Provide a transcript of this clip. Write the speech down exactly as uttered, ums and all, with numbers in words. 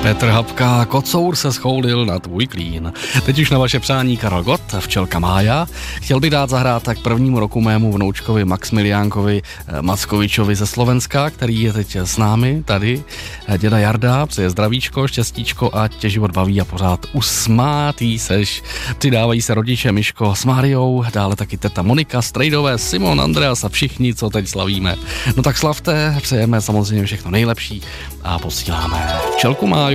Petr Habka, kocour se schoulil na tvůj klín. Teď už na vaše přání Karel Gott, včelka Mája. Chtěl bych dát zahrát tak prvnímu roku mému vnoučkovi Maxmiliánkovi Mackovičovi ze Slovenska, který je teď s námi tady. Děda Jarda, přeje zdravíčko, štěstíčko a tě život baví a pořád usmátý seš. Přidávají se rodiče Miško s Máriou, dále taky teta Monika, strejdové, Simon, Andreas a všichni, co teď slavíme. No tak slavte, přejeme samozřejmě všechno nejlepší a posíláme včelku Máju.